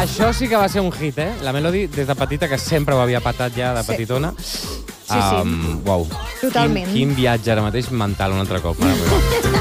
Això sí que va ser un hit, eh? La Melody, des de petita, que sempre ho havia patat ja de petitona. Sí. Uau. Totalment. Quin viatge ara mateix mental un altre cop. Mare meva.